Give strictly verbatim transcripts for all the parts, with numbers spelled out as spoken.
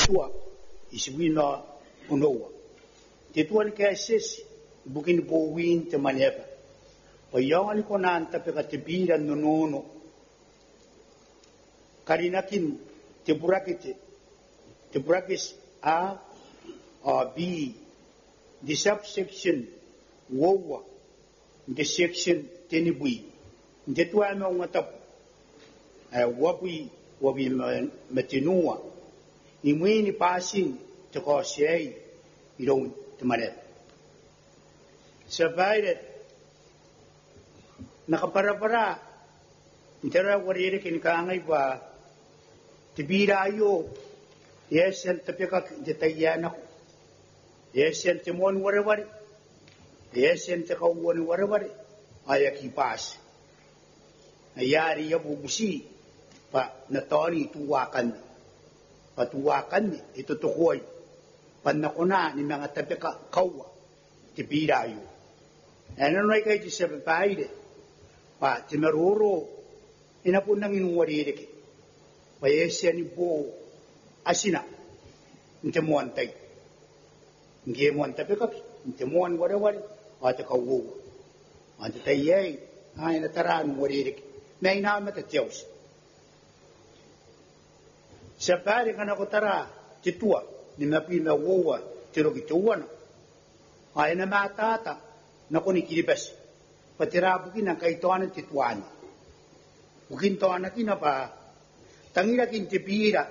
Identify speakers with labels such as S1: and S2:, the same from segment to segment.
S1: tua iswina unoa te tua ni ka sesi bukin po win te manepa pa yang ali ko nan ta pe ka te bira no no karinakin te burakite te burakis a a b the subsection wowa the section tenibui the tua no ngata eh wapi wapi matinua ni mwini passing te ko sei i don't te mare survived nakapara-para intera warire kin kaangai ba tibira yo yes el tapeka de tayana yes el timon wareware yes el te kawon wareware ayaki pas ayari yabu busi pa natoni tuwakan patuwakan ito tukoy panakuna ni mga tapeka kawa tibira yo ano na kay ti sababayde pa timaruro ina po nang inuwarire ki payesya ni po asina inte mo antay nge mo antay ka inte mo an warawari ate kawo ante tayay ay nataran warire ki may namat at Diyos sa pare kana ko tara titua ni mapina wowa tiro gituwan ay na matata na kuni kilibas patira bukin ang kaituan tituan bukin to anak ina pa tangira kin tibira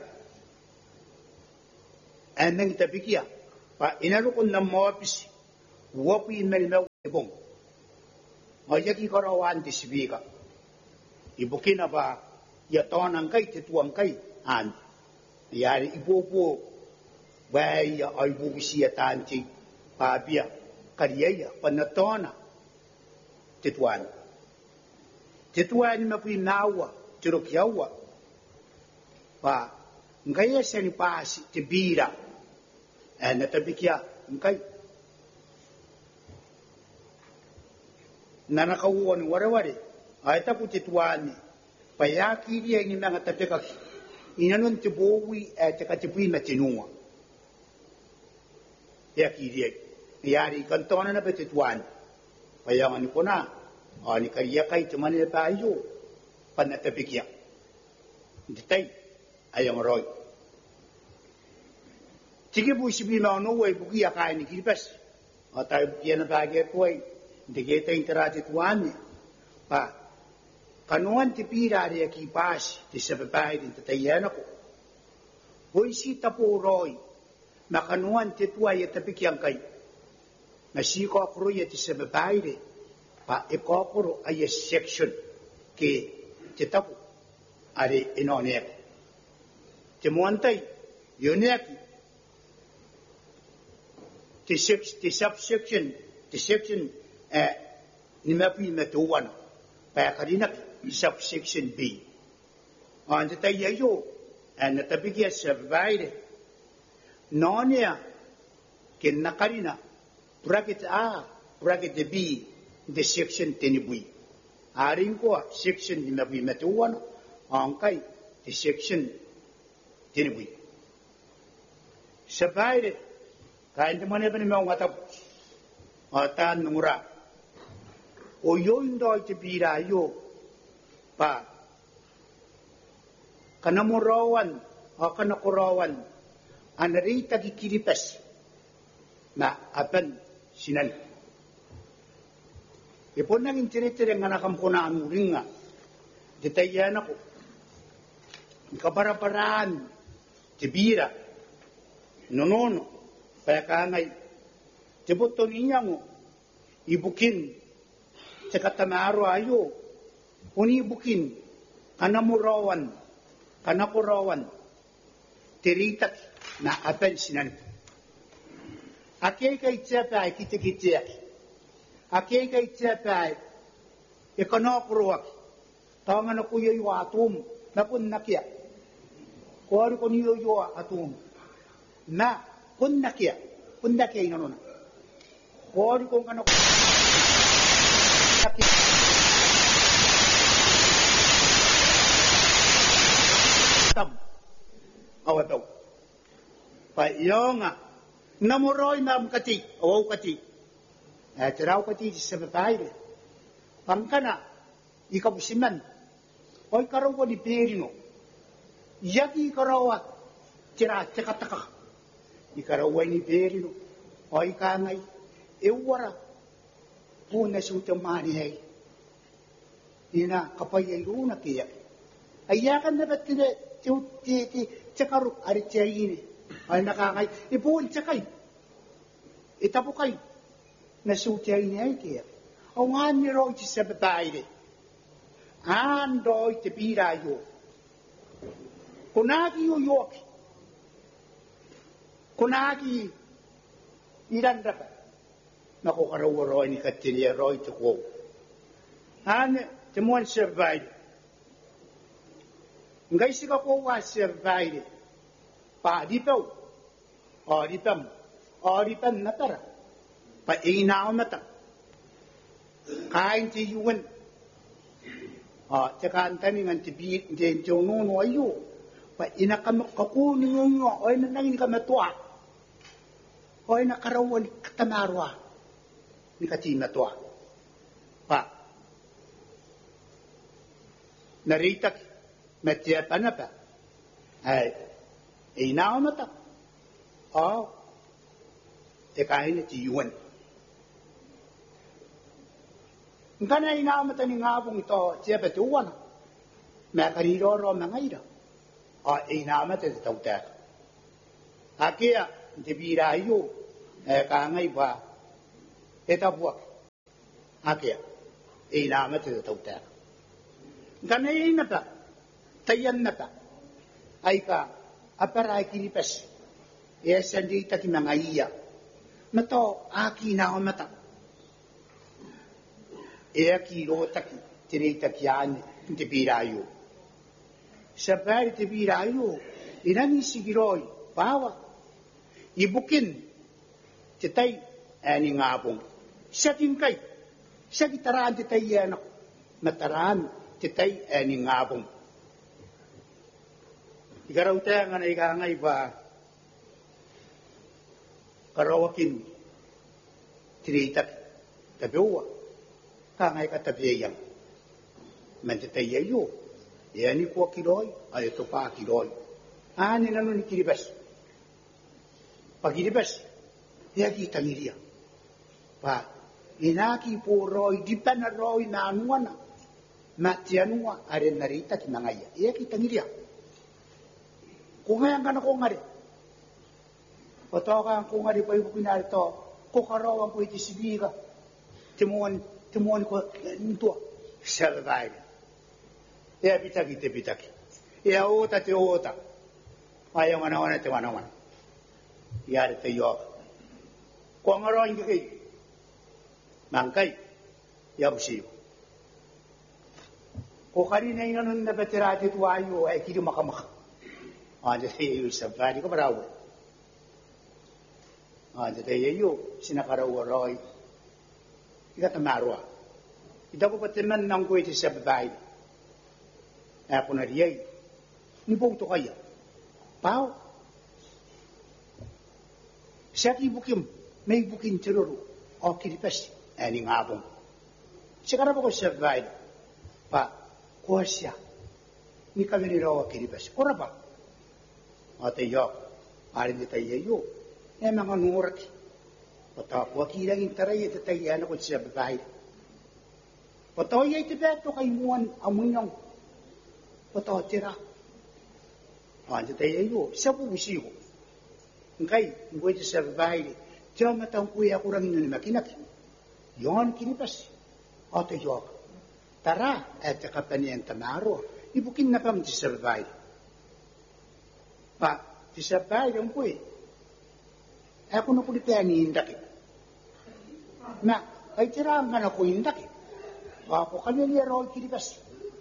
S1: anang tabikia pa inaru kun na mopis wopi melmel bong ayaki karawan tisbika ibukin ba ya to ang kay tituan kay an yari ipopo bay ay bugisiya tanti pabia kariyaya panatona tituan tituan mapi nawa tirokyawa pa ngaya seni pasi tibira ana tabikia ngay nanakawon warawari ay tapu tituan payaki dia ni mga tabika inanon tibowi at takatipuin na tinua yaki dia yari kantona na betituan payangan ko na ani kariya kay tumani tayo panatapikya ditay ayang roy sige po isipin na ano way bukiya kay ni kilipas o tayo bukiya na bagay po ay digita yung taratituan pa kanuan tipira rin kipas ti sa babae din tatayan ako hoy si tapo roy makanuan tituay at tapikyang kay nasiko ako rin ti sa babae rin pa ikokoro ay section ki titapo ari inonek timuantay yunek ti subsection ti section eh ni mapi matuwan pa karinak subsection B on tayo and tabigya sa babae nonya kin nakarina bracket A bracket B the section tinibui aring ko section ni mabi matuwan ang kay the section tinibui sa baile kain naman ba ni mga matap atan nungura o yun do iti bira yo pa kanamurawan o kanakurawan anarita kikilipas na apan sinan ipon nang intinitir ang anakam ko na amuring nga detayan ako kabaraparaan tibira nonono kaya kangay tibuto niya mo ibukin sa katamaro ayo uni ibukin kanamurawan kanakurawan tiritak na apan sinan akay kay tsapa kitikitiyak akay kay tsapa ikonokuruwak tawangan na kuya yu atum napun nakya kuwari ko niyo yu atum na kun nakya kun nakya ino na kuwari ko kano nakya tam awataw pa ionga namoroi nam kati o kati e te rau kati se papaile pangkana ikabusiman oi karawa ni perino yaki karawa tira tekataka ikarawa ni perino oi kangai ewara puna suta mani hei ina kapaya iruna kia ayakan na batile ti ti ti cekaru ari tiaini ay nakakai ipuun cekay itapukai na suta ini ay kia o ngani ro ti sa babae ando te pirayo kunagi yo yoki kunagi iranda nako karawaro ni katilia roi te ko ane te mon survive ngai sika ko wa survive pa di pau o di pam o di pam natara pa ina mata kain ti yuwen a te kan tani ngan ti bi de jono no ayu pa ina kam ka ku ni ngo o ina nangin ka matwa o ina karawan katamarwa ni katina toa pa naritak metia panapa ai ina mata o te kain ti yuan ngana ina mata ni ngabung to che betuan me kariro ro mangaira o ina mata te tauta akia te birayo e ka ngai ba eta buak akia e na mate de tauta gane ina pa tayan na pa ai ka apara kiripes e sendi taki mangaia mato aki na mata e aki ro taki tiri taki ani te birayo sabari te birayo inani sigiroi bawa ibukin te tai ani ngabong saking kai sagi taraan te tai ana mataraan te tai ani ngabong igaraw ta nga na ikangay ba karawakin tiritak tabiwa kangay katabiyang man te tai ayo yani ko kiroy ay to pa kiroy ani nanu ni kiribas pagiribas yaki tangiria pa inaki po roi dipana roi na anuana matianua are narita ki nangaya yaki tangiria ko ngayang kana ko ngare otoka ko ngare pa ibu kinari to ko karawan ko iti sibiga timuan timuan ko nito survive ya bitaki te bitaki ya ota te ota ayaw nga naman te wanawan yari te yo ko ngaroin ki mangkai ya busiyo ko kanina inanun na beterati tuwayo ay kiri makamaka ande tayo sabari ko parawo ande tayo sinakarawa roy ikatamarwa ida ko patiman nang ko iti sabay ako na riyay nipong to kaya pao siya kibukim may bukin tiruro o kiripes ani ngabong sigara po ko sabay pa kuha siya ni kami nirawa kiripes kura pa ate yo arin di tayo e mga nurat pata wakilang intaray ito tayo na ko siya babay pata yay tibeto kay muan amunyong pata tira ate tayo siya po bisiyo ngay ngoy ti siya babay tiyo matang kuya kurang ino ni makinak yon kiripes ate yo tara at kapanian tamaro ibukin na pam ti siya babay pa ti siya babay ang puy ako na kulit yan iindak na ay tirang nga na ko indak ako kanyan yaro ay kiribas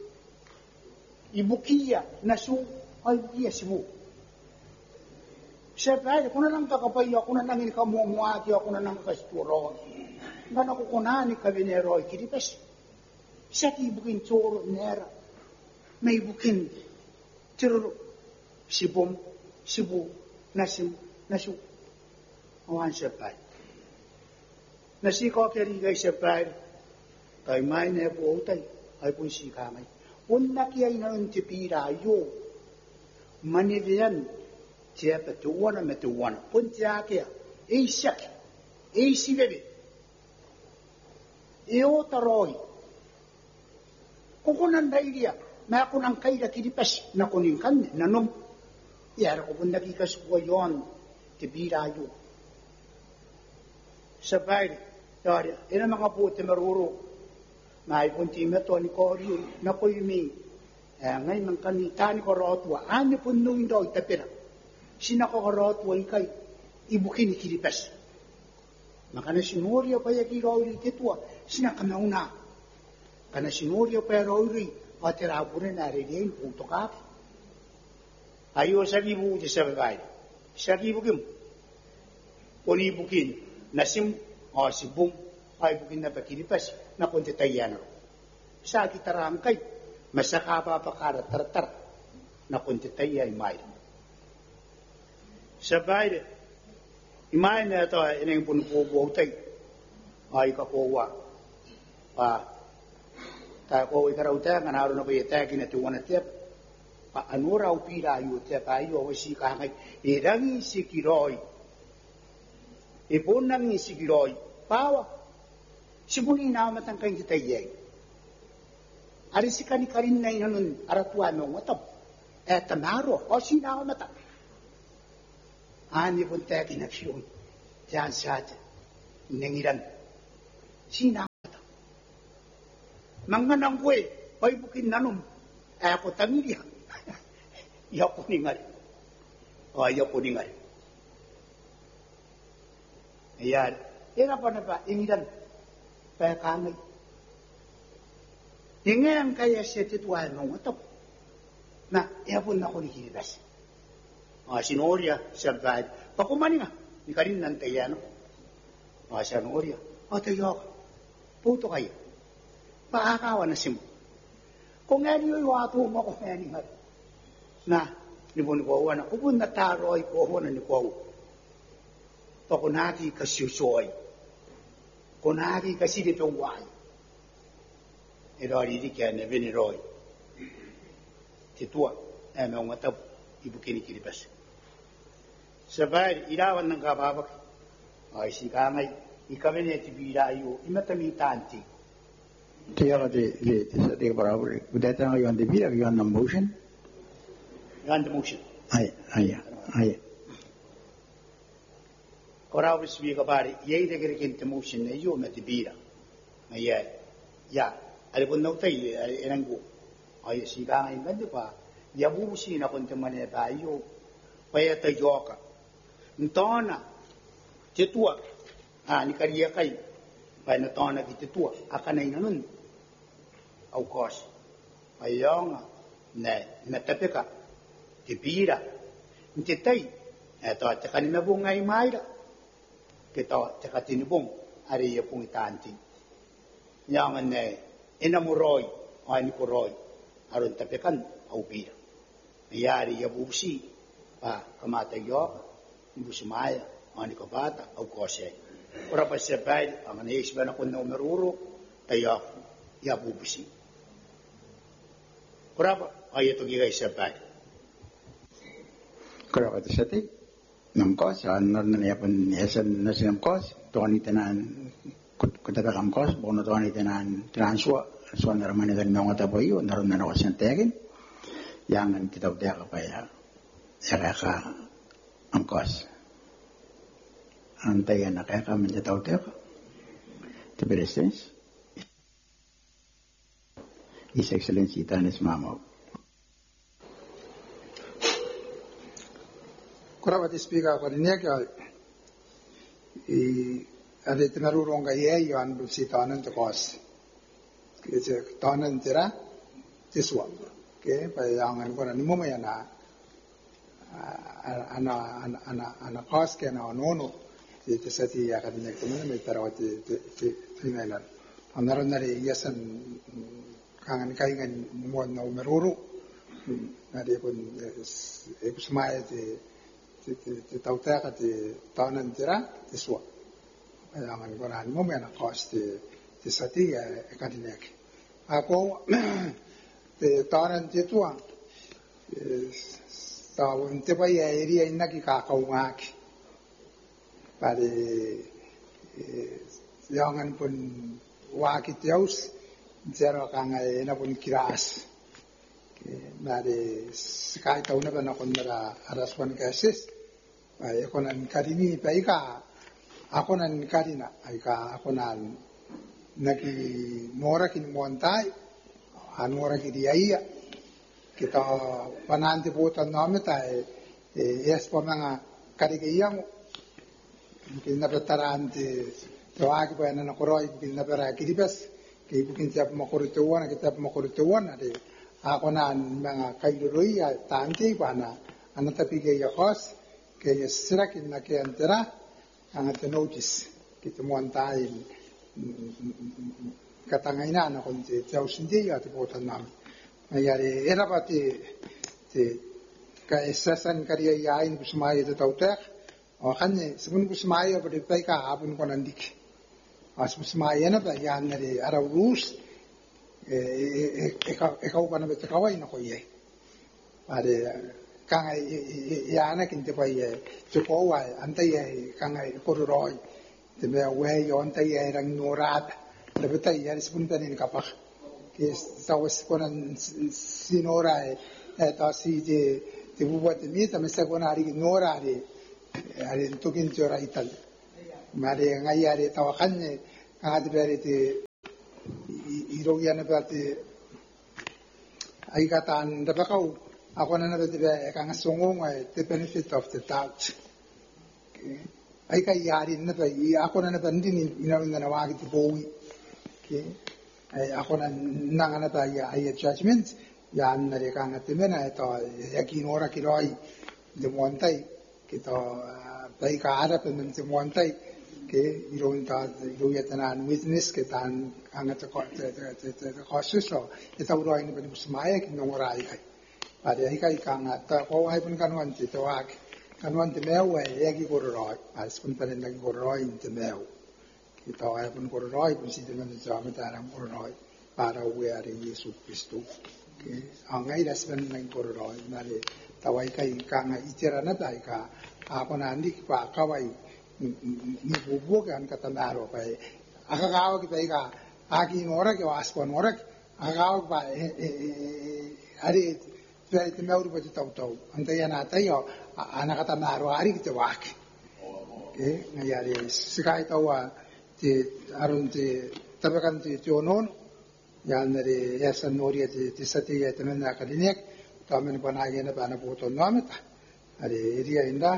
S1: ibukiya na su ay bukiya sibu siya babay ako na lang kakapay ako na lang inikamuamwati ako na lang kakasturo nga na kukunani kabinero ay kiribas siya ki ibukin tsuro nera may ibukin tiro sibom sibu nasim nasu awan sepai nasi ko keri gai sepai tai mai ne bo tai ai pun si ka mai unna ki ai na unti pira yo manivian tia pa tuana me tuana pun tia ke e sak e si bebe e o taroi ko konan dai dia ma ko nang kai da kidi pas na ko nin kan na nom ya ko pun da ki kas ko yon ti pira yo sabai tari ina mga puti maruro mai pun ti meto ni ko ri na ko yumi ngai man kan ni tani ko rotwa ani pun nung do itapira sina ko rotwa ikai ibukin kiripas makana sinorio pa yaki rori tetua sina kanauna kana sinorio pa rori patera pure na redin punto ka ayo sagi bu je sabai sagi bukim oni bukin nasim o sibung ay bukin na pakiripas na konti tayano sa kitaram kay masaka pa pakara tartar na konti tayay may sabay imay na ito inang punpupo tay ay kakuwa pa tayo ko ikaraw tayo nga naroon na ba yung tayo kinatuwa na tiyap pa ano raw pila yu tiyap ayo si kakay irangi si kiroy ipunang si kiroy pawa simuli na matang kain kita yeng ari si kani karin na inanun aratuan mo matab eh tamaro o sinaw matang ani pun tayo kinaksyon diyan sa atin nangiran sinaw matang mga nangwe ay bukin nanum eh ako tangilihan iya ko ningal o iya ko ningal ayan ira pa na ba ingiran pa kamay hingang kaya siya tituan mong atap na iya po na ko ni kinibas o sinorya sabad pakumani nga ni karin nantayano o sinorya o tayo puto kayo paakawa na simo kung nga niyo iwato mo kung nga niyo na nibon ko wana upun na taro ay ko wana ni ko pakunaki kasyusoy kunaki kasi dito wai erori di kaya na veniroy titua eh mga matab ibukini kiribas sabay irawan ng kababak ay si kamay ikawin iti birayo imatamitanti
S2: Tiada di di sa tiga beraber. Udah tahu yang di bira yang enam motion.
S1: Yang the motion.
S2: Ay ay ay.
S1: Korau bisbi kabari yai degre kinte motion ne yo met di bira. Ay ya ali pun nau tai enanggu. Ay si ka ngai ngad pa ya bu si na kun temane ba yo. Paya ta joka. Ntona tetua. Ah ni kariya kai. Paya na tona ki tetua akan ai nanun. Au kos ayong na natapika tibira ntitai eto takani na bungay maira kito takatini bung ari ya pung itanti nyaman ne inamuroy ani kuroy aron tapikan au bira yari ya busi pa kamata yo busumaya ani ko bata au kose ora pa sebay amane isbana kun no meruro tayo ya busi Kurapa ayat itu guys sebab.
S2: Kurapa itu seti, enam kos, anak nanya pun yasan nasi enam kos, tuan itu nan kita enam kos, bono tuan itu nan transua, suan ramai dari mengat apa iyo, narum nana wasan tegin, yang kita udah apa ya, ya kaya enam kos, antai anak kaya menjadi tahu dia, itu beres. His Excellency Tanis Mamo.
S3: Kurawati Speaker ko niya kaya i ade tinarurong kaya yan bulsi tanan to kos. Kaya tanan tira tiswa. Okay, payangan ko na ni mo maya na ana ana ana ana kos kaya na nono. Ito sa ti akademik tuman may tarawati tinailan. Anaron na rin yasan kangan kaingan mo na umeruro na di pun semaya ti ti te tauta ka te tanan tira te sua angan koran mo mena kos te te sati e kadinek ako te tanan te tua tawon te pai area inaki ka kaungaki pare yangan pun waki teus zero kanga ena pun kiras mare skai tauna bana konra araswan kasis ai konan karini paika akonan karina aika akonan naki mora kin montai anora ki dia kita pananti putan nameta e es pomanga karike iamo mungkin na petarante toaki pa na koroi mungkin na pera kiribas ki mungkin tiap makorituan kita makorituan ade ako na mga kailuroi tanti pana anatapi ke yakos ke sirakin na ke antera ang atenotis kita montai katangaina na konti tau sindi ya te potan nam ayare era pati te ka esasan kariya yain busmaya te tautek o kanne sebun busmaya pati pai ka apun konandik as busmaya na pa yan nare ara urus e e e kau kana bete kawai na koye ade kanga yana kinte pai te ko wa ante ye kanga koroi te me we yo ante ye rang norat le bete ye spunta ni kapak ke sawas konan sinora e ta si te te buwa te mi ta me sa kona ari nora ari ari to kin jora ital mare ngai ari tawakanne kanga te bere te irogiana pati aikatan dabakau ako na nabe tibe kang songong ay the benefit of the doubt ai kai yari na pa i ako na nabe ndini inawinga na wagi tibowi ke ai ako na nanga na pa ya ai judgment ya na re kang atimena to yakin ora kiroi de montai kito pai ka ara pe men te montai ke iron ta iro yatanan witness ke tan angat ko te te te kosuso eta uroi ni bani busmaya ki nongorai kai ade ai kai kanga ta ko ai pun kanwan ti to ak kanwan te meu e egi koroi as pun paren nang koroi te meu ki to ai pun koroi pun si te men te ama ta ram koroi para we are Yesu Kristo ke angai das ben nang koroi male tawai kai kanga itirana dai ka ako na andi pa kawai ni bubu kan kata naro pai akagawa kita ika aki ngora ke waspon ngora akagawa pa ari tai te mau rupa tau tau anta yana tayo ana kata naro ari kita wak ke ngayari sikai tawa te arun te tabakan te tionon yan dari yasan noria te te sati ya temen akadinek tamen panage na bana puto nometa ari ria inda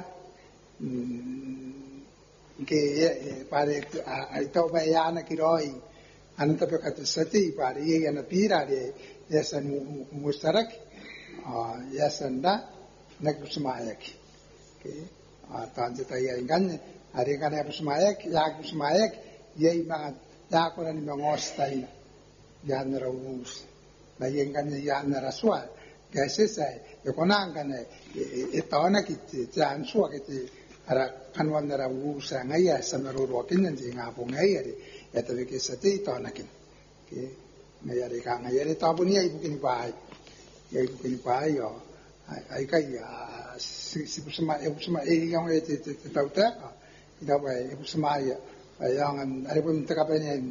S3: ke pare ai tau ba yana kiroi anta pe kat sati pare ye yana pira de yasan mustarak yasan da nak smayak ke atan ta ya ingan are kana smayak ya smayak ye ma da ko ni ngostai yan raus na yengan yan raswa kase sai e konangane e tawana kit jan suwa kit ara kanwan dara usa ngaya samaruro kinan ji ngapo ngayari ya tabe ke sati to nakin ke ngayari ka ngayari tabuni ai bukin pai ai bukin pai yo ai kai ya si si pusma e pusma e yang e te te tauta ida ba e pusma ya yang ari pun tekapene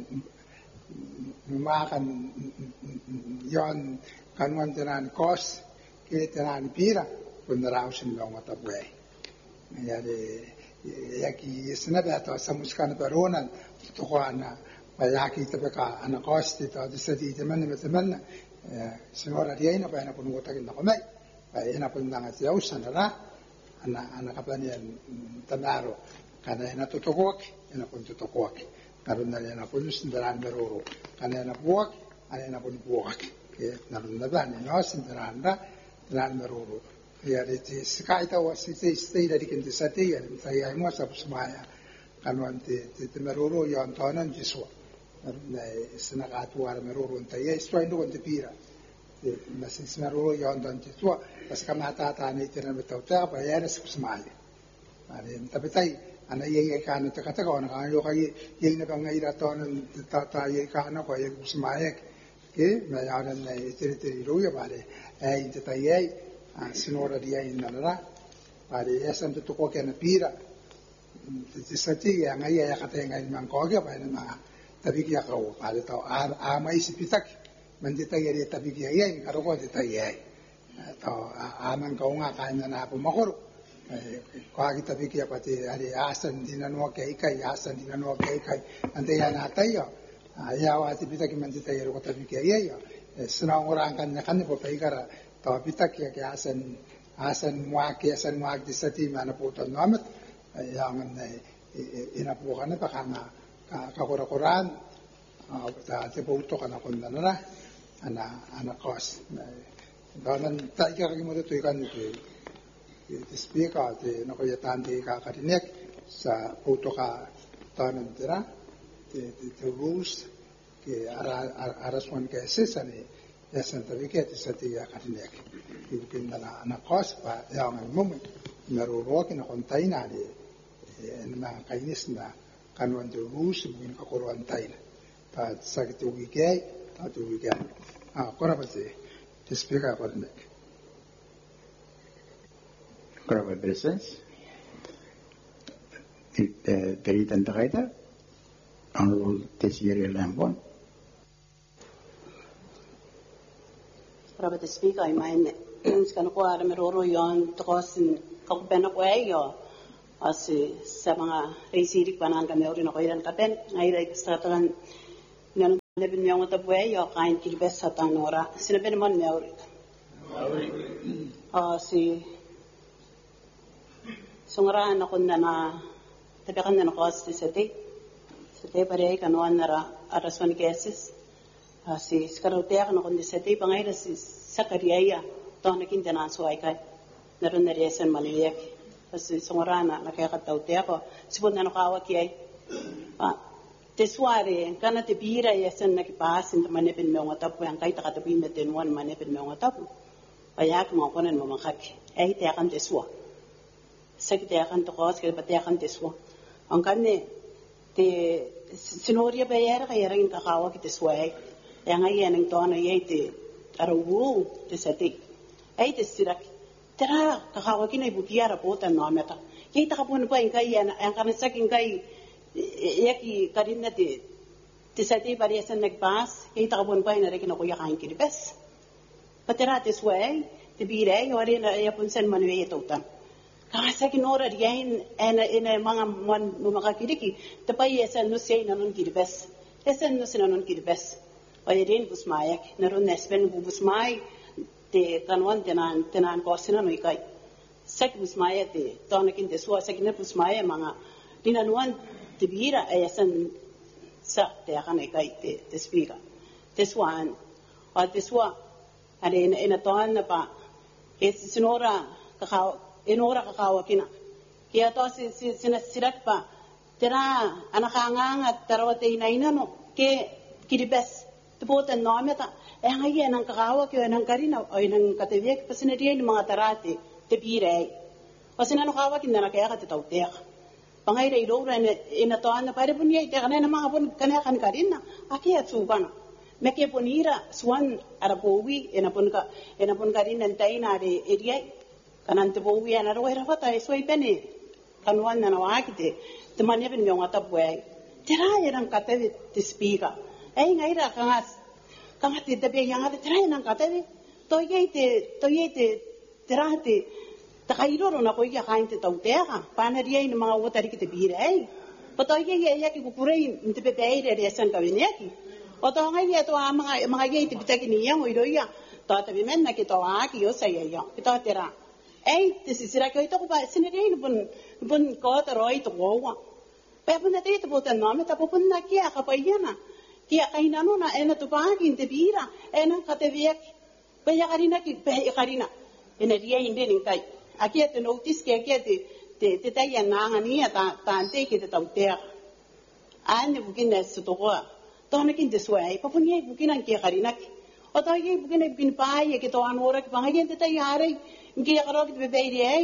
S3: makan yon kanwan tenan kos ke tenan pira pun rausin lo mata buai yani yaki senada to samuskan baronan to ana yaki tabaka ana qasti to disati teman teman senora riaina pa na punu wata kinda komai pa ina pun nanga tia usana la ana ana kapani tanaro kana ina totokok ina pun totokok karena ina pun sendaran beroro kana ina buak ana ina pun buak ke narunda bani no sendaran da dan beroro ya reti sikaita wasi se stay dari kinti sati ya saya mo sa pusmaya kanwan te te meroro ya antonan jiswa na sinakatu ar meroro nta ya istwa ndo konti pira na sinaroro ya anton jiswa pas kamata ta ni tena betauta pa ya res pusmaya Pare tapitai ana ye ka na taka taka ona ka yo ka ye na ka ngai ra to na ta ta ye ka na ko ye usmaek ke na ya na ne tiri tiri ro ya pare ai te tai ai sinora dia in na ra pare ya san to ko ke na pira te sati ya ngai ya ka te ngai man ko ke pa na tabi ki ya ko pare to a a mai si pitak man te tai ye tabi ki ya ka ro ko te tai ai to a man ka nga ka na na po makoro kwa kita pikir apa tu hari asan di nanu ke ikai asan di nanu ke ikai ante ya na tayo ya wati kita ki mandi tayo ko tabi ke ya senang orang kan kan po paikara to pita ki ke asan asan wa ke asan wa di sati mana po to namat ya man ina po kana pa kana ka ko Quran ta te po to kana kon na ana ana kos danan ta ka ki mo to ikan tu te speaker te no ko yatante ka karinek sa puto ka tanan tira te te rules ke ara araswan ke sesane ya santa vike te sati ya karinek ikin na na kos pa ya ngal mum na ro ro ke na kontaina de na kainis na kanwan de rules bin ka korwan taina ta sakte wike ta tu wike ah kora pase te speaker karinek
S2: Brother Presence, Teritan Takaita, Honorable Tessieri Lambon.
S4: Brother Speaker, I mean, it's going to go out of Meroro yon to cause in Copenhagen or as Samanga Residic Bananga Melrin or Iran Capen, I like Satan. None of them know what the way your kind to best Satanora, Sinabinamon Melric. Oh, see. Sungara na kun na na tabikan na nakos ti sete sete pare ka no anara araswan cases si skarotea na kun ti sete pangaira si sakariya to na kinta na so ay kai naron na resen maliyak kasi sungara na nakaya katautea ko sibon na nakawa ki ay te suare kana te bira yesen na kipasin mane pin me ngatapu yang kai takatapi me tenwan mane pin me ngatapu ayak mo konen mo makaki ay te akan te suwa sakit akan to kos ke pati akan teswa ang kanne te sinoria bayar kaya rin kakawa kita sway yang ay yang to ano yai te arawu te sati ay te sirak tera kakawa kina ibukiara po tan no ameta yai ta kapun pa ingkay yan ang kanin saking kay yaki karin na te te sati pariasan nagpas yai ta kapun pa ina rin kinakuya kain kiribes patera te sway te bire yori na yapun san manuwe itotan Kasi kinora diyan ena ena mga man mga kiriki tapay esa no say nanon kiribes esa no say nanon kiribes oyerin busmayak naron nespen busmay te kanwan tenan tenan korsina no ikay sak busmaya te tonakin te suwa sak na busmaya mga dinanuan te bira esan sa te akan ikay te te speaker te swan o te swa ane ena ena toan na pa es sinora kakao enora kakawa kina kaya to si si sinasirat pa tera anakanganga tarawate inaina no ke kiribes tupotan no ameta eh ngayon ang kakawa kaya nang karina o nang katewek pasinariya ni mga tarate te pire pasinano kawa kinna kaya ka tawtek pangayra ilora ina to ana pare punya ite kana na mga pun kana kan karina akia tsubana meke ponira swan arapowi ena pun ka ena pun karina taina de area kanan te bowi ana ro era fata e soi pene kanwan na wakite te mane ben me ngata bwe tera era kate te speaker ai ngai ra kanga kanga te te be yanga tera era kate to ye te to ye te tera te ta kairo ro na ko ya kain te tautega pana ria ni mga wotari ki te bire ai po to ye ye ya ki kukurei te be be ire re san ka veneki o to ngai ye to mga mga ye te bitaki ni yang o iro ya to te be men na ki to a ki yo sai ya ki to tera Ay, tisisira ko ito ko ba siniri ni bun bun ko ta roi to wa. Pa bun na te to no me ta pun na kia ka pa yana. Kia kai na no na ena to pa kin te bira ena ka te viek. Pa ya karina ki pa ya karina. Ena dia inde ning kai. Aki te notice ke ke te te te ta ya na ngani ta ta ante ki te ta te. Ane bukin na su to ko. To na kin te suai pa pun ye bukin an kia karina ki. O to ye bukin bukin pa ye ki to anora ki pa ye te ta yare Ngi karo ki bebe ide ai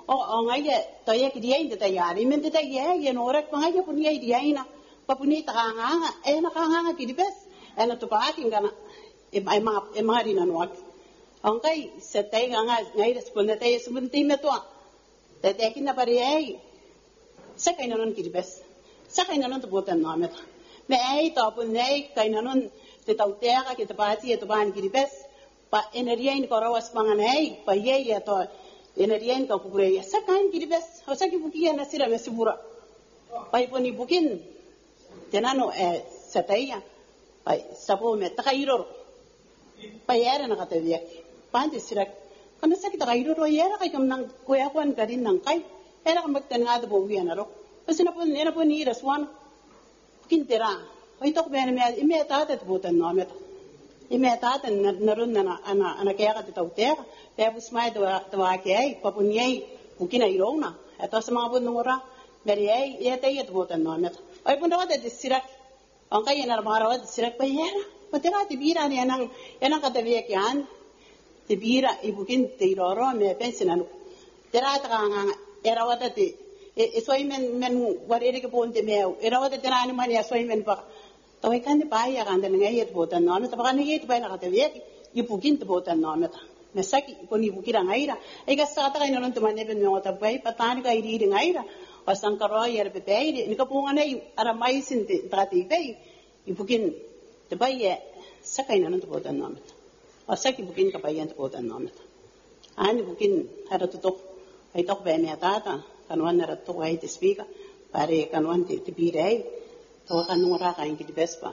S4: o o ngai ye to ye ki ye de ya ri men de ye ye no rak ngai ye pun ye dia ina pa pun ni ta nga e na ka nga ki di bes e na to pa ki ngana e mai ma e mari na no ak ngai se te nga ngai de skol de te sumun ti me to te te ki na pare ye se kai non ki di bes se kai non to botan no me me ai to pun nei kai non te tau te aga ki te pa ti e to ban ki di bes pa energia in korowas manganai pa ye ye to energia in ka kukure ye sa kain ki bes o sa ki bukia na sira me sibura pa iponi bukin tenano e sataya pa sapo me takairo pa yera na kata dia pa de sira kana sa ki takairo ro yera kai kam nang koya kwan garin nang kai era kam ten nga de bo wi na ro pasina po nena po ni raswan bukin tera pa itok be me me ta ta botan no me ime tata narun na ana ana kaya ka tau te pe busmai to to ai pa punyai bukina irona ato sa mga bunura meri ai ye te ye to no met ai pun rawat de sirak angka ye nar marawat sirak pa yera patera ti bira ni anang enang ka te ye kyan ti bira ibukin te iroro me pensina no tera ta nga erawat te e soi men men warere ke ponte me erawat te na ni mani soi men pa to ai kan de pa ya kan de ngai et botan no me ta kan ye ti pa na ka te ye i bukin te botan no me ta me saki poni bukira ngaira ai ga sa ta kan no te mane ben no ta pai patani ka iri ri ngaira o sankaro yer be pai ni ka punga nei ara mai sin te ta ti pai i bukin te pai ye sakai no te botan no me ta o saki bukin ka pai ye te botan no me ta ani bukin hara to to ai to be me ta ta kan wan ra to ai te speaker pare kan wan te te bi dai to kan no ra ka ingi di bespa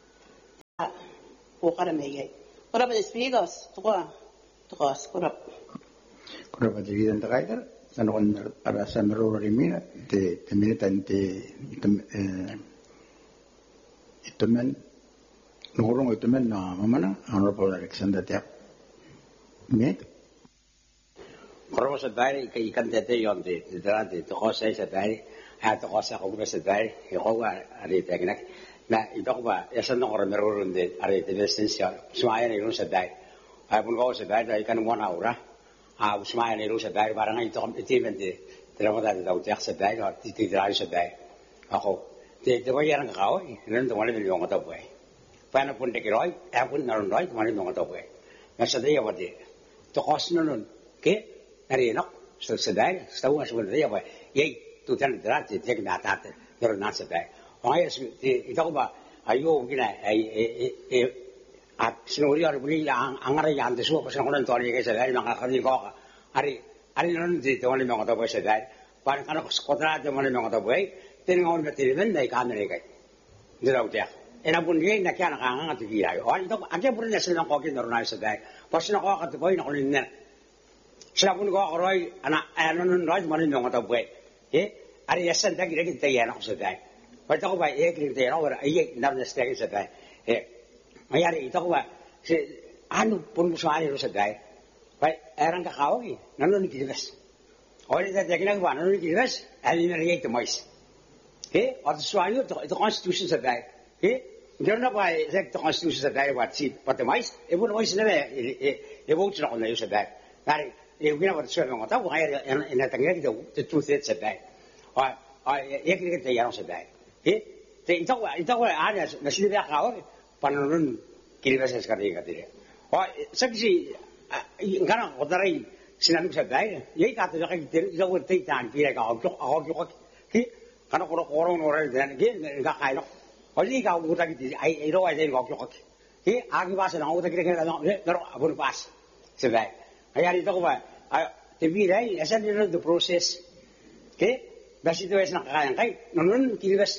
S4: ko kara me ye ora be speakers to ko to ko skora
S2: kora ba di dan takaiter san on ara san ro ri mina te te minita te eh itomen nurung itomen na mamana honorable Alexander Tiap met
S5: kora sa dai kai kan te te yon te te te to ko sai sa dai ha to ko sa ko sa dai e ko ga ari te gnak na ito ba yasan no ora mero runde ari te essential smaya ni ru sa dai ha pun ko sa dai dai kan mo na ora ha smaya ni ru sa dai barang ito te men te te mo da da utek sa dai ha ti ti dai sa dai ako te te wa yang ka o nen to wale mi yong ta bai pa na pun te ki roi ha pun na roi to wale mi yong ta bai na sa dai wa de to ko sno non ke ari no sa sa dai sta wa sa dai ba ye tu tan dra te te na ta te ro na sa dai ai es ito ba ayo gina ai e a sinori ar buli ang angara yan de so pa sa konan to ari ke sa dai na ka ni ko ari ari non de to wale mi yong ta bai sa dai pa kana ko skotra de wale mi yong ta bai ten ngon na te men dai ka na re kai dira utia ena pun ye na kya na ka nga ti ya o ito ake pun na sila ko ki no na sa dai pas na ko ka te boy na ko ni na sila pun ko ko roi ana ana non roi mani no ta boy e ari yasan ta ki re ki te ya na sa dai pa ta ko ba e ki te ya ora ai na na sta ki sa dai e ai ari ito ko ba se anu pun so ari ro sa dai pa erang ka ka o ki na no ni ki ves ori ta te ki na ba no ni ki ves ali na re te mais e at so ayo the constitution sa dai e Giorno poi se to constitution sa dai wat si pat mais e bu mais na e e bu tsna ko na yo sa dai nari e gina wat so ngo ta ko ai en na tangi ki the truth is sa dai a a e ki ke ya no sa dai e te ito wa ito wa ana na si dia ka o panon ki ri sa ka ri ka dire o sa ki si ngana ko tarai sinanu sa dai ye ka te ka ki te yo wo te tan ki ka o ko ko ki kana ko ko ro no re den ki ga kai no Oli ka uta ki ai ai ro ai den ko ko ki agi bas na uta ki ke na no no abur bas se vai ai ari to ba te bi dai esa ni the process ke basi to es na ka kai no no ki bas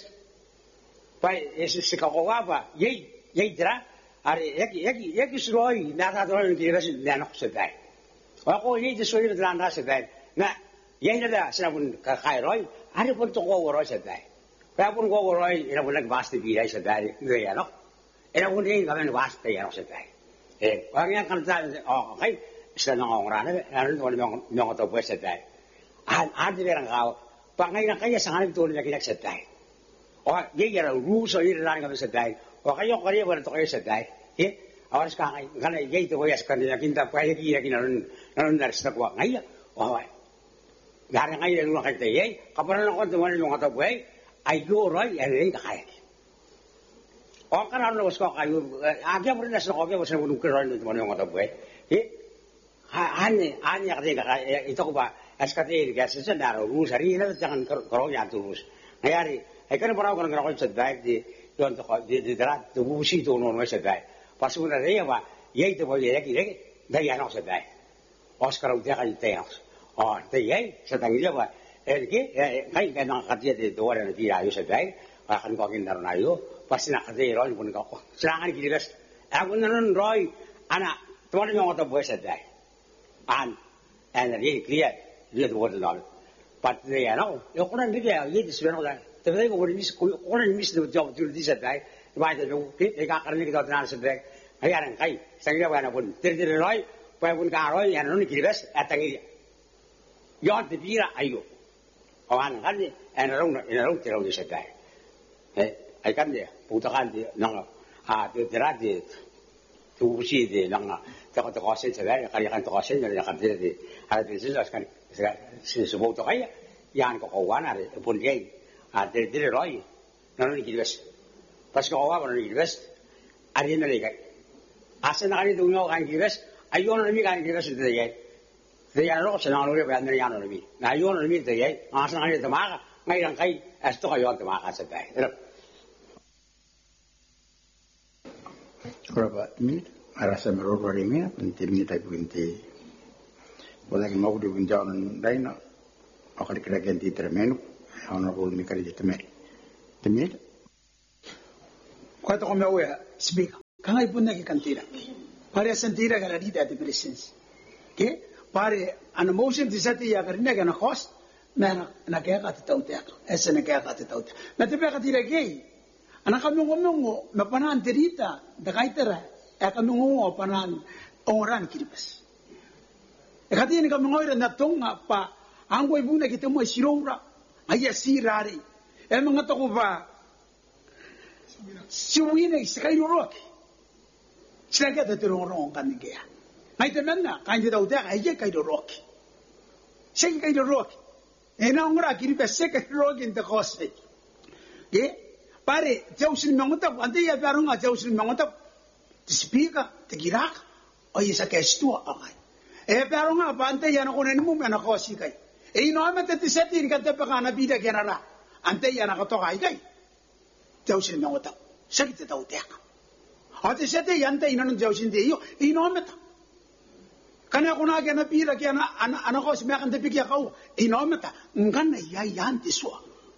S5: pai es se ka ko ba ye ye dra ari eki eki eki sroi na ta to ki bas na no se vai wa ko ye de soi de na se vai na ye na da sa bun ka kai roi ari pun to ko ro se vai Kaya pun ko roi ina pun nag basta bi ay sa dai ngai ano ina pun rin kami basta ya sa dai eh wag yan kan sa oh okay sa nang ora na ano wala nang nang to po sa dai an an di rang ka pa ngai na kaya sa ngani to ni kinak sa dai o ge ya ru so ira lang kami sa dai o kayo kari wala to kayo sa dai eh awas ka ngai kana ge to ya sa kanila kinta pa ye ki ya kinaron naron na sa ko ngai o Dari ngai yang nak kita ye, kapan nak kita mana yang kata buai, ayo orang yang ini kaya. Orang kan orang usah kayu, agak pernah nak agak pernah bunuh kerana itu mana yang kata buai. Eh, hanya hanya kata itu apa? Eskat ini dia sesuatu urus hari ini jangan kerong yang urus. Ngayari, ikan perahu kan kerong sedai di yang di di darat tu busi tu orang sedai. Pas pun ada yang apa? Ye itu boleh lagi lagi, dah yang nak sedai. Oscar udah kan itu. Oh, tapi sedang dia apa? Eh, ke, kai kan nak kerja di dua orang di ayu sedai, akan kau kena orang ayu, pasti nak kerja orang pun kau. Serangan kiri ras, aku nanon roy, anak tuan yang orang tu buat sedai, an, an dia kiri, dia tu buat lalu. Pat dia nak, yo korang dia, dia sebenarnya orang, tapi kau orang mis, orang mis tu jauh jauh di sedai, macam tu, kita kerana kita tenang sedai, ayah orang kai, sehingga apa pun, terjadi roy, pun kau roy, yang nanon kiri ras, atang dia. Yon ti pira ayo. Awan kan ni, enarong enarong tirong di sedai. Eh, ay kan dia, puta kan dia, nang ah dia terat dia, tu usi dia nang tak tak kawasan sedai, kali kan tak kawasan jadi kan dia dia, ada di sini kan, si sebuah tu kaya, yang kau kawan ada, pun dia, ah dia dia roy, nang ni kibas. Pas kau kawan nang kibas, ada ni lagi. Asal nak ni dunia kan kibas, ayo nang ni kan kibas itu dia. Dia orang senang orang berani yang orang ni. Nah, yang orang ni dia, asal orang itu maga, ngai orang kai, esok kau yang itu maga sedai.
S2: Kalau ini, rasa meror ini, penting ni tapi penting. Boleh kita mau diunjaukan lain, akan kita ganti termenu, orang boleh mikir jadi termenu. Termenu.
S1: Kau tu kau mau ya, speak. Kangai pun nak ikan tira. Pada sendiri kalau dia ada presence, okay? Pare an emotion di sati ya karena kan host na na kaya ka tahu tak esa na kaya ka tahu tak na tiba ka tira gay anak kami ngomong na panan derita da kaitera e kami ngomong panan orang kiribas e kati ni kami ngoira na tonga pa anggo ibuna kita mo sirora aya sirari e mga to ko ba siwina iskai roki sila ka tatirong kan niya Ngai temenna, kain tidak udah, aja kain roki. Saya kain roki. Ena orang kiri besar kain roki inte kosai. Ye, pare jauh sini mengutak, ante ya barang aja jauh sini mengutak. Speaker, tegirak, oh iya saya kestu agai. Eh barang apa ante ya nak orang ini mungkin nak kosai kai. Eh ino amat teti seti ini kata pekana bida kenara. Ante ya nak katok ai kai. Jauh sini mengutak, saya kita tahu tiak. Ate seti ya ante ino jauh sini dia, ino amat. Karena aku nak kena pira kena anak anak kau sebenarnya kan tapi kia kau inometa enggak na ya yan tiswa.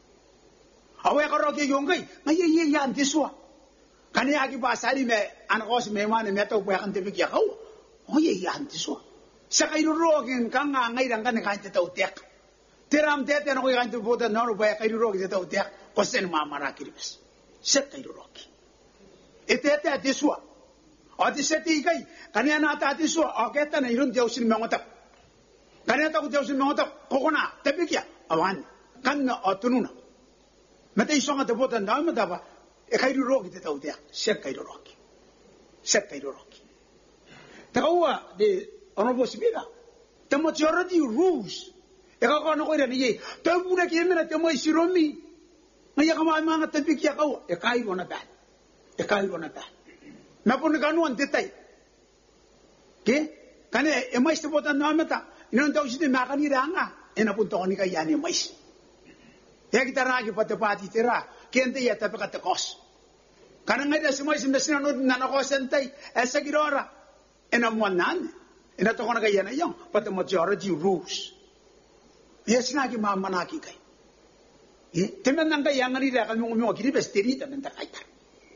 S1: Awak kalau kia yonggai, na ya ya yan tiswa. Karena aku bahasa ini me anak kau sebenarnya mana me tahu bukan tapi kia kau, oh ya yan tiswa. Sekai rogin kang ngai dan kan kan tahu tiak. Teram tiak anak kau kan tu bodoh naru buat kai rogin tahu tiak, kosen mama rakiribes. Sekai rogin. Itu itu tiswa. Adi seti kai, kanya na ati so, ageta na irun jauh sini mengotak. Kanya tahu jauh sini mengotak, kokona, tapi kia, awan, kan na atununa. Mata isong ada botan dah, mata apa? E kai roki kita tahu dia, siap kai roki, siap kai roki. Tahu ah, de orang bos bila, the majority rules. E kau kau nak kau ni ye, tahu bukan kia mana tahu isi romi, ngaya kamu amang tapi kia kau, e kai bona bad, e kai bona bad. Napun kanuan detai, ke? Karena emais tu botan nama ta, ino tahu sini makan ni ranga, ena pun tahu ni kaya ni emais. Ya kita lagi pada pati tera, kente ya tapi kata kos. Karena ngai dah semua sini sini nol nana kos entai, esa kirora, ena muanan, ena tahu ni kaya ni yang, pada majority rules. Ya sini lagi mama naki kai. Eh, teman nang kaya yang ni dah kalau mau kiri besteri teman tak kaya.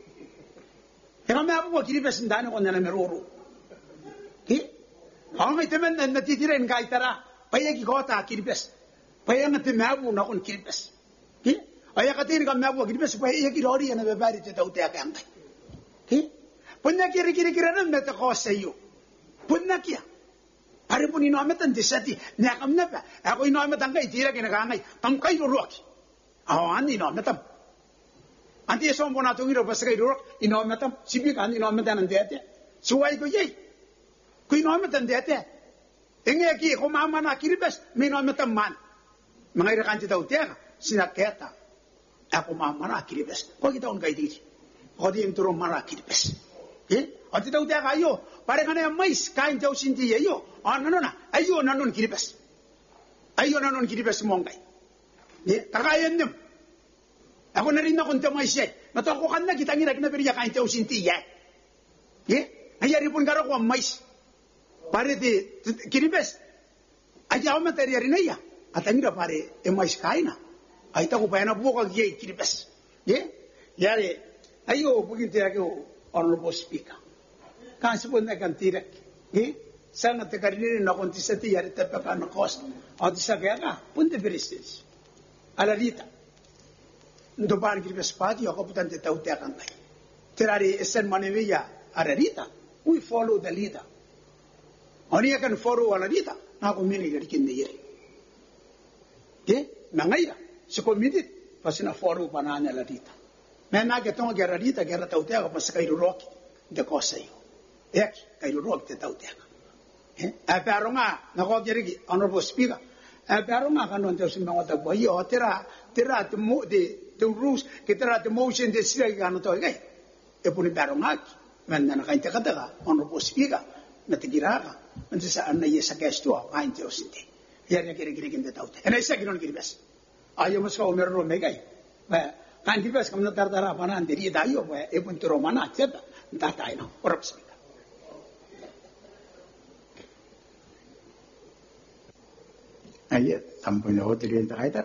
S1: Kami apa buat kiri pesendana kau nana meruru, ki? Orang itu men nanti tiren kaya tera, payah ki kota kiri pes, payah nanti meabu nak on kiri pes, ki? Ayah katin kami meabu kiri pes, payah ki lori yang bebari tu tahu tiap yang kaya, ki? Punya kiri kiri kiri nama meta kau sayu, punya kia, hari pun ino amat nanti seti, ni akam napa, aku ino amat angkai tira kena kangai, tangkai lorok, awan ino amat Anti esok pun atung iro pasal itu, ino metam, sipi kan ino metam nanti ada. Suai ko ye, ko ino metam nanti ada. Enggak ki, ko mama nak kiri bes, ino metam man. Mga irakan ti tau teka, sinaketa. Ako mamara kiribes. Ko kita on kay diri. Ko di inturo mara kiribes. Eh? O ti tau teka ayo. Pare kana mais kain tau sinti ayo. Ah nanona, ayo nanon kiribes. Ayo nanon kiribes mongkay. Eh, kakayan nim. Ako na rin akong tamay siya. Natakukan na kita ngira kinapiriya kain tau sinti ya. Eh? Ayari pun karo ko mais. Pare di kiribes. Aja ako materi rin na ya. At angira pare e mais kain na. Ay ta ko pa na buka giye kiribes. Ye? Yare ayo bugin tira ko honorable speaker. Kan sipon na kan tira. Ye? Sana te karinire na konti sa ti yare te pa na cost. At sa kaya ka punte beristes. Ala rita. Ndo par kiribes pati ako putan te tau te kan kai. Tirari esen maneveya ala rita. We follow the leader. Oni akan follow ala rita. Na ko mini gari kinde yere. Ye? Nangaira. Si community, pasi na foru pananya la dita. Mena ke tonga gera dita gera tautea ko pasi kairu roki de kosa yo. Ek kairu roki te tautea. Eh, aperonga na ko geri ki honorable speaker. Aperonga kanon te usim ngota bo yo tera tera te mo de the rules ke tera te motion de sira ga no to gai. E puni peronga mena na kainte kata honorable speaker na te giraga. Nti sa anna yesa gesto kainte osinte. Yare geri geri kinde tautea. Ena isa ginon giri bes. Ayo mas kau merro megai, kan kita sekarang ntar tara apa nanti dia dayo, eh pun tu romana ceta, ntar tahu no, orang speaker.
S2: Ayo, tampun ho tiri ntar kaitar.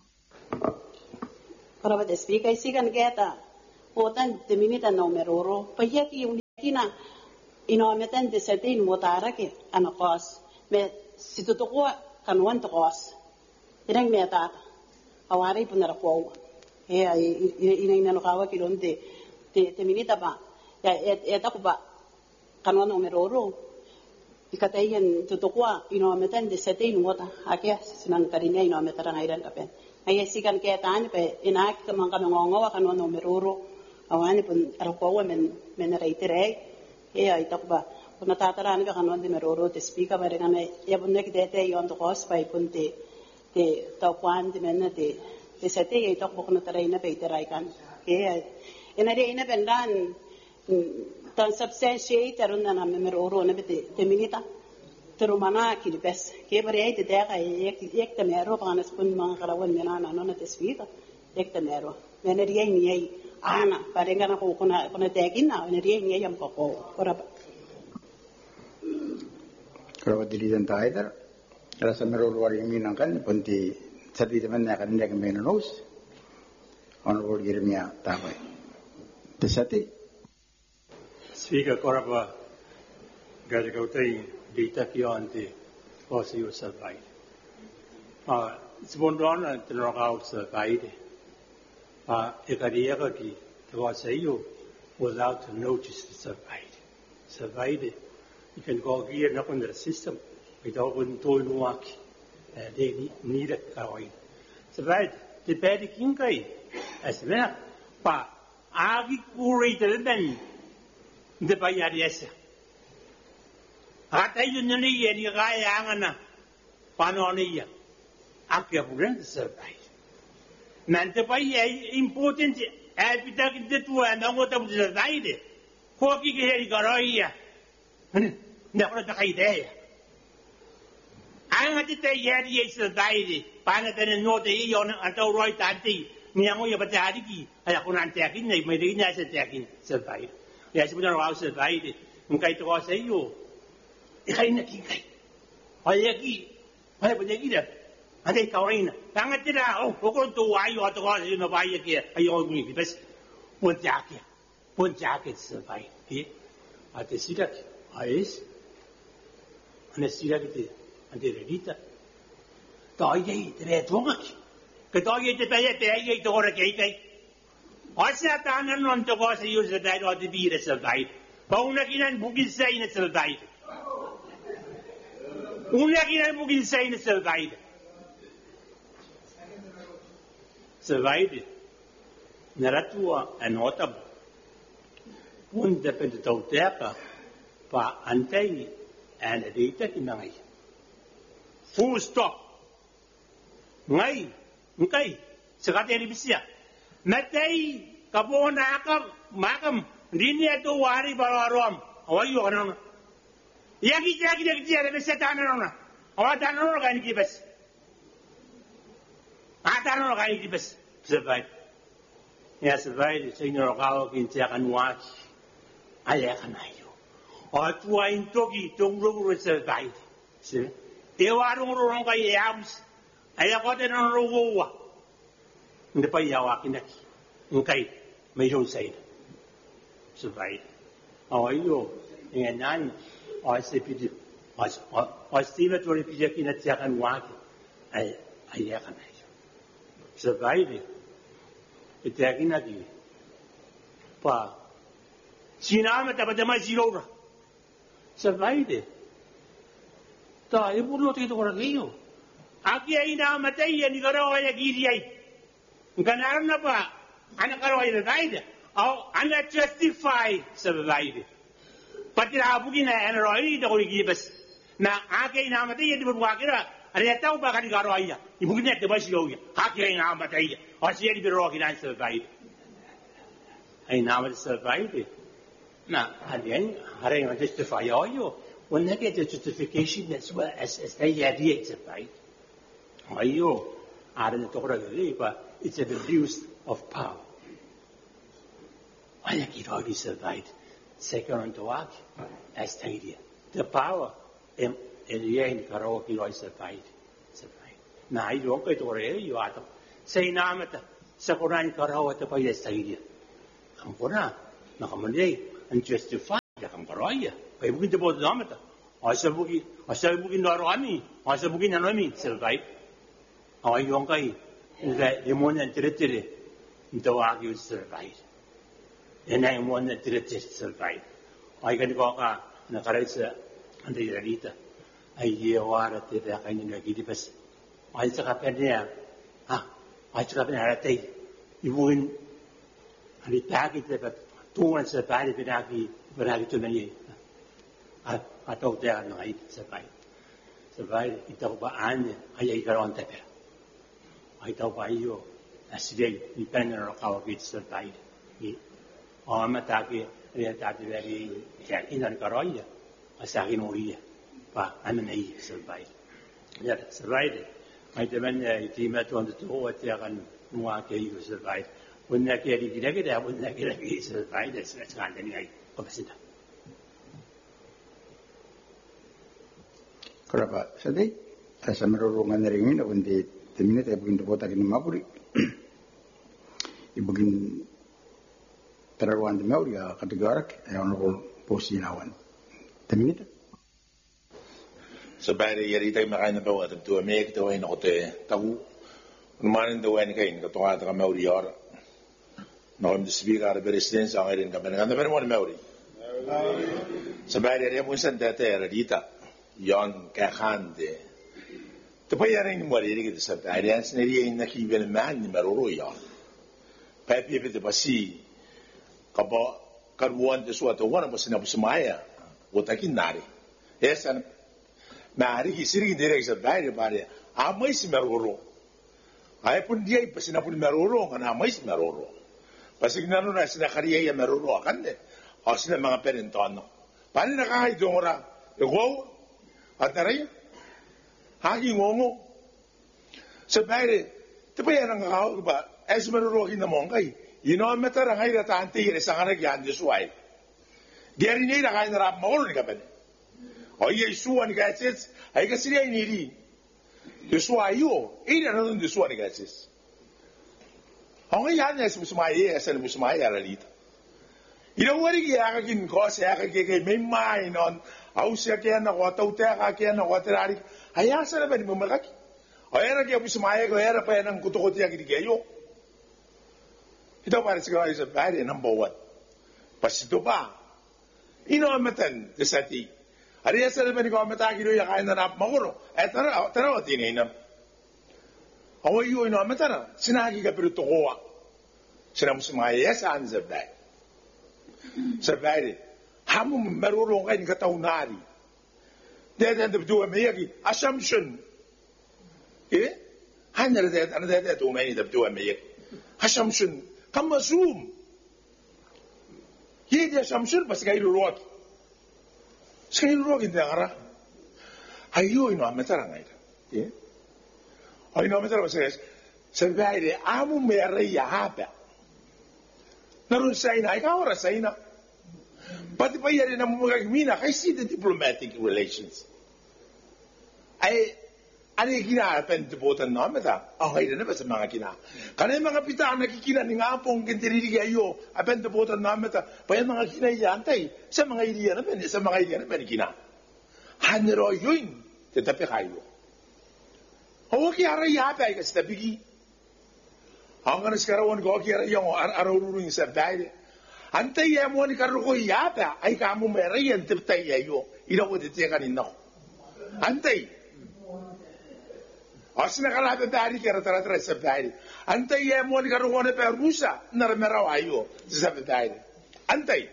S4: Kalau pada speaker sih kan kita, otan deminita no meroro, payah ki unikina, inometan desetin mutara ke anak kos, me situ tu kuat kanuan tu kos, tidak meata. Awari pun ada kau, eh ini ini nak kawa kilon te te te minita ba, ya ya tak ba, kanuan nomor oro, ikatayan tutukwa ino metan de setin wota, akia sinan karinya ino metan airan kapen, ayah sikan kaya tanya pe inak kemang kami ngongawa kanuan nomor oro, awani pun ada kau men men reiterai, eh itak ba, pun tataran ka kanuan nomor oro te speaker mereka na, ya pun nak dete yon tu kos pai pun te te tau kwan te mena te te sate ye tok bok na tarai na pe tarai kan ke ena re ina pendan tan substantiate tarun na me ro na te te minita te romana ki bes ke bare ai te da ka ek ek te mero pa na spun ma karawan mena na no na te spita ek te mero mena ri ai ni ai ana pare ngana ko kuna kuna te kinna ena ri ai ni ai am ko ko ora
S2: Kalau dilihat tayar. Rasa meruluar yang minang kan, punti satu teman nak kan dia kembali nus, honorable Jeremia tapai. Desati.
S6: Speaker koraba gaji kautai data kiante kosi usabai. Ah, sebelum na terangau usabai de. Ah, ekari ekari kosi you without notice usabai. Usabai de, you can go here na under the system. Without one toy nuak, they need a kawaii. So bad, the bad king guy, as well, but Agi curated then the Bayadiesa. Ata Unini and Yagai Angana, Panonia, Akia Brent survive. Mantapay important as we took the two and not what was divided. Hoki Garoya, never the idea. Ang ati tayo yari ay sa dahil, paano tayo nanote iyon ang tao roy tati, niya mo yung batari ki, ay ako na ang tekin, ay may rin na sa tekin sa dahil. Kaya sa mga raw sa dahil, kung kayo ko sa iyo, ikay na kingkay. Ay aki, ay pa yaki na, ay ikaw rin na. Tangat nila, oh, kung tuwa iyo, ato ko sa iyo na bayan kaya, ayaw ko yung bas, puntyaki, puntyaki sa dahil. At sirak, ayos, ano sirak ito, ante redita toye tre tongak ke toye te paye te ye to ora ke kai asa tanan non to ko se use dai ro de bire se dai ba una kinan bugin sai ne se dai una kinan bugin sai ne se dai se dai naratua anota un de pe to tepa pa antei an edita kinai full stop. ngai ngai sekateri bisia matei kabona akam makam dini itu wari balarom awayu kanana yaki yaki yaki yaki besa tanana awa tanana kan kibas atanana kan kibas sebai ya sebai senyor kau kincakan waki ayah kan ayo atua intoki tunggu sebai se ewarung rong kai yams ayah kau tenang ruwa ndepai yawakinaki ngai mejon sai sebai awayo ngan ai se pidi as as stima tori pidi kina tiakan waki ai ai ya kan ai sebai de itiakina ki pa China me ta bada mai zilora sebai de ta e burlo te to ora giyo aki ai na matai ni garo ya giri ai ganarna pa ana karo ai de gaida au ana justify sebai de Patira bugina ana roi da koi gibas na ake ina mate yedi buwa kira are tau ba kali garo aiya ibugina de bashi yoya ake ina mate aiya asi yedi biro kina survive ai na mate survive na alien hare na justify yo when they get the justification as well as as they had yet survive ayo are the tokra gari ba it's a abuse of power why you already survived second to work as idea the power em elien karo ki roi survive survive na ai ro ko to re yo ato sei na mata sakuran karo to pa yes idea am pora na kamande and justify ya kam karo ya pa ibu ki bo da mata asa bugi asa bugi no ro ami asa bugi na no mi survive ai yo kai the demon and tere ndo wa ki survive and I wanted to survive. I can go on a caressa and the Rita. I hear what at the kind of gidibus. I took up a there. Ah, I took up an arate. You wouldn't and it packed it, but two ones a bad Vinaki, but I too many. I I thought there night survive. Survive it over and I got on the bed. I thought by you as today, depending on how it survived. Oh, mata ke dia tadi dari inan karoya, asakin uriya, pa anu nai survive. Ya survive. Mai teman itu matu untuk tu, dia akan mua ke itu survive. Unna ke di kita kita, unna ke lagi survive. That's kan ni ai, apa sih dah?
S2: Kenapa? Sedih. Saya merurungan dari ini, nanti temine saya begini buat lagi nama puri. Ibu begini terawan di Mauri ya kategorak yang orang posi lawan. Temine.
S7: Sebagai yari tay makan na bawa tentu amek tu ay nakote tahu. Numanin tu ay kain ketua tengah Mauri or. Nakam disebut ada presiden sangat ini kapan kan tapi mana Mauri. Sebagai yari pun santai ada dita yang kahan de. Tapi yari ini Mauri ini kita santai. Yari sendiri ini nak iban man ni maroro ya. Tapi betul pasti. Kabo karuan de suatu orang mesti nak bersemaya, otakin nari. Esan nari kisiri direk sebagai bari. Amai si meroro. Ayah pun dia pasti nak pun meroro, kan amai si meroro. Pasti kita nuna si nak hari ayah meroro akan deh. Asli mga perentono. Pani nak kahit dong orang, ego, ataray, hagi ngongo. Sebagai, tapi yang ngau ba, es meroro hinamongkay. Ino meta rangai rata anti ire sangara gian de suai. Diari ni rangai narap maul ni kapan. Oh iya suan ni kacis, ai kasiri ai niri. De suai yo, ire nanun de suan ni kacis. Hongai yan ya musmai ya sen musmai ya lalita. Ino wari ki aga kin ko se aga ke ke me mai non. Au se ke na ko tau te aga ke na ko terari. Aya sa ba ni mamakaki. Ayara ke musmai ko era pa nang kutukoti agi ke yo. Kita parece que vai ser bad number one. Pasti tu pa. Ino amatan desati. Hari asa le bani ko amata kilo ya kain na maguro. Eh tara tara wati ni na. Awo yo ino amatara. Sinagi ka pero tokoa. Sina musmaya sa anza bad. Sa bad. Hamu maruro ngayon kataunari. Dahil ang dabdo amiyagi assumption. Eh? haner de ana de tu meni de tu me hashamshun kama zoom ye de shamshun pas kai ruok sai ruok in dara ayo ino ametara ngai ye ai no ametara pas se vai amu me re ya hapa narun sai na ka ora sai na pati pa yare na mo mina kai see the diplomatic relations ai ani kina pen de botan na meta a hai ne ba mga kina kana mga pita na kikina ni nga pong kentiri ga yo a pen de botan na meta pa mga kina ya antai sa mga iriya na pen sa mga iriya na pen kina hanero yoin te tape kayo o ki ara ya pa ka sta bigi hangana skara won go ki ara yo ara ururu sa dai antai ya mo ni karu ko ya pa ai ka mo mere yen te tai ya yo ira wo te te ka ni no antai asina kala be dari kera tara tara se dari antai ye mo ni ka rone pe rusa nar mera ayo se be dari antai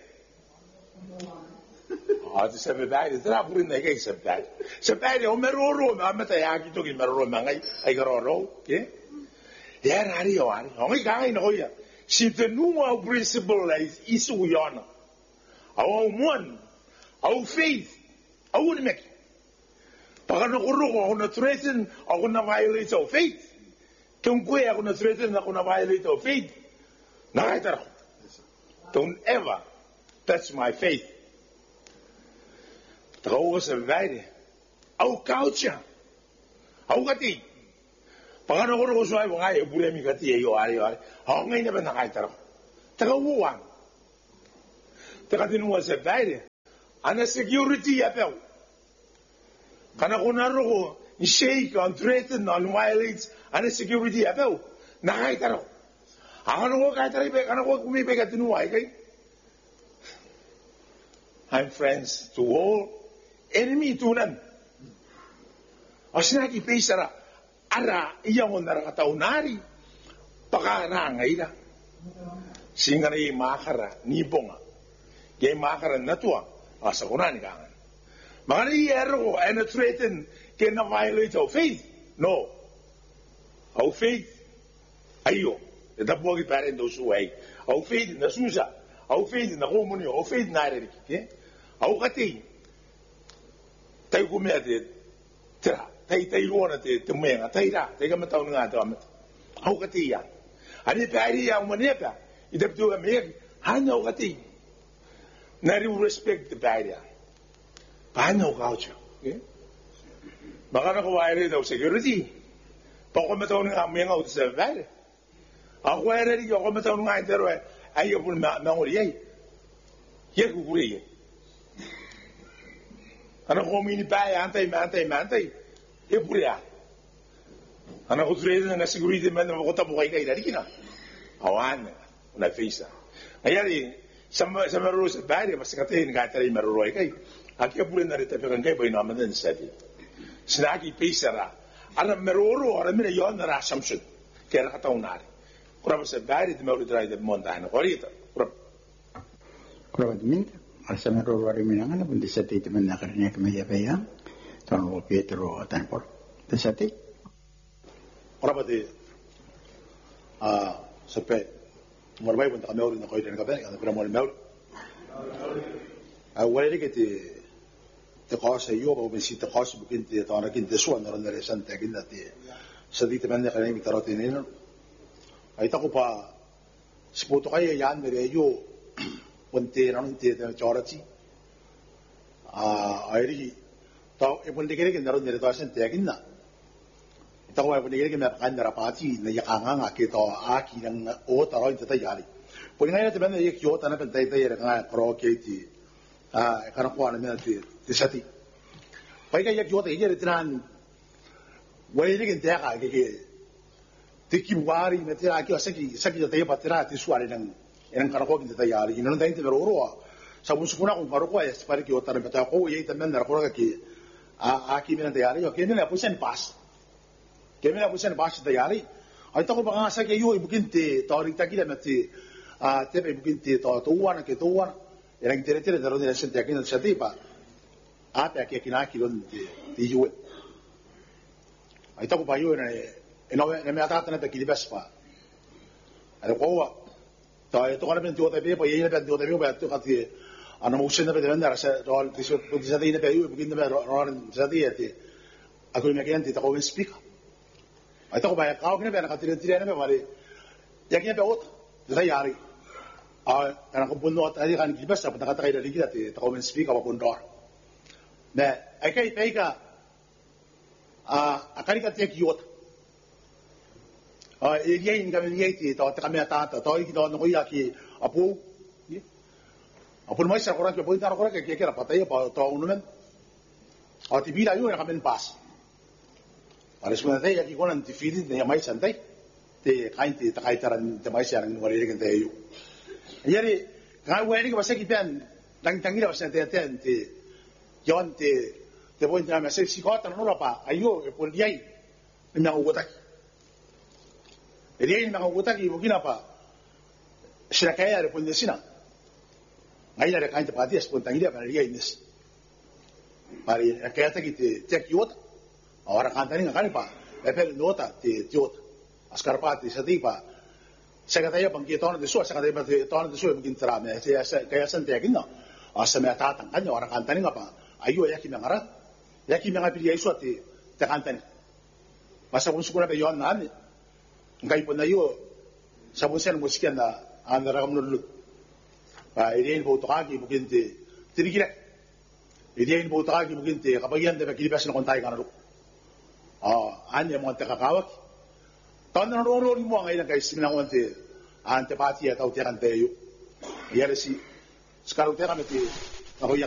S7: ah se be dari tra puri ne ke se dari se dari o mero ro ma meta ya ki to ki mero ro ma ngai ai ka ro ro ke ya rari yo ari o ngai ka ngai no ya si te numa principle is isu yona au mon au faith au ni mek Pagano kuro ako na threaten, ako na violate of faith. Kung kuya ako na threaten, ako na violate of faith. Nakita ako. Don't ever touch my faith. Taka ko sa babae. Ako couch siya. Ako kati. Pagano kuro ko sa mga ay, bule mi kati, ayo, ayo, ayo. Ako ngayon na ba nakita ako. Taka uwang. Taka tinuwa sa babae. Ana security yapel. Kana kuna roho ni shake on threaten on violates and security apel na kai taro ano ko kai tari be kana ko kumi be katinu ai kai I'm friends to all enemy to none asina ki pesara ara iya mo nara kata unari paka na ngaida singa ni makara ni bonga ge makara natua asa kunani ka Mari ergo and a threaten can violate our faith. No. Our faith. Ayo. The boy parent those who way. Our faith in the Susa. Our faith in the Romani. Our faith in Nairobi. Our kati. Tai kumea te tira. Tai tai luana te te mea. Tai ra. Tai kama tau nga tau amat. Our kati ya. Ani pari ya umanepa. Idap tu kami. Hanya our kati. Nari respect the pari ya. Paano kaucho? Baka na kuwairi daw security. Pako mataw nga mga ut sa vale. Ako ay rin yung mataw nga intero ay ayaw po na nguri ay. Yan kukuri ay. Ano ko mini pa ay antay, antay, antay. Yan puri ay. Ano ko tuloy na security man na makota mo kay kay dari kina. Awan na face. Ayari sa sa maruro sa vale mas katin nga tayo maruro ay kay. Aki apure na rete pekan kai bai nama den sadi. Sinaki pesara. Ana meroro ana mira yon na assumption. Kera kata unari. Kurang se bari de meuri drai de monta na korita. Kurang.
S2: Kurang minta. Asa meroro ari minanga na pun disati teman na karnya kemaya bayang. Tono Pietro tanpor. Disati.
S8: Kurang de ah sepe. Morbai pun tak meuri na korita na kabe. Ana kurang meuri meuri. Awalnya kita te qasa yo ba bisi te qasa bukin te tana kin te so na na resan te kin te sadi te manda kana mi tarate ne no ai ta ko pa spoto kai yan mere yo ponte ran te te chorati a ai ta e ponte kere kin naron ne ta sen te kin na ta ko ponte kere kin na kan na pati na ya nga nga ke to a ki nang o ta ro te ta yari pon ngai te manda ye yo ta na pen te te ye nga pro ke ti a kana ko na me te Sati, baik aja jual aja retenan, wajib kan tiada kaya ke, teki wari, nanti lagi asal sakit jatuh patera, ti suara yang yang kalau kau kita yari, ini nanti itu beroroa, sabun sukuna kau kalau kau ya seperti kita orang betul kau ya itu mana kalau kau ke, ah aki mana yari, oke ini lah pusen pas, kami lah pusen pas itu yari, itu kau bangga asal ke yo mungkin ti tarik tak kita nanti, ah tapi mungkin ti tahu tuan ke tuan, yang tidak tidak terus dia sentiasa kita seti pak. Apa yang kita kira di di jual. Itu aku bayar ni ino ne me ata tana pe kilibas pa ale ko ta to kana ben tio te pe pa yene ben tio te pe pa to ka ti ana mo usena pe vender se rol ti so ti sa dine pe yu begin be rol sa di ti ako me kenti ta ko ben speak ai ta ko ba ka ko ne be na ka ti ti ne be mari ya ke be ot da yari a ana ko bunno ta ri kan kilibas pa ta ka ta ri ri ti ta ko ben speak ba bundor ne ai kai pe ka a akari ka te ki ot a e ye in gamen ye ti to ta kamea ta ta to ki to no ya ki apu apu mai sa koran ke boy tar koran ke ke ra pata ye pa to unu men a ti bila yo na kamen pas para suna te ya ki konan ti fidi ne mai san te te kain ti ta kai taran te mai sa ngore ke te yo yeri ga we ri ke ba se ki pen dang tangira ba se te te te yon te te boy na me se si ko ta no la pa ayo e pol yai me na ugo ta Eri na ko taki bukina pa sira kaya re punde sina ngai la kainte pa dia spontan ida para ria ines pari kaya taki te te kiot ora kantani ngani pa e pe nota te tiot askarpati sa di pa sa ka tayo pangki tono de so sa ka tayo te tono de so mungkin tra me se kaya san te kinno asa me ta tan kanyo ora kantani ngapa ayo ya ki ngara ya ki ngapi dia iso te te kantani masa pun sukuna pe yon nani ngai pun ayo sabun sen musikan na andara kamnul pa irein bo toki mungkin te tirikira irein bo toki mungkin te kabagian de kilibas na kontai kanaro ah anya mo te kakawak tan na ro ro mo ngai na kai simna konte ante patia tau te ante yo yare si skaru te ramete ako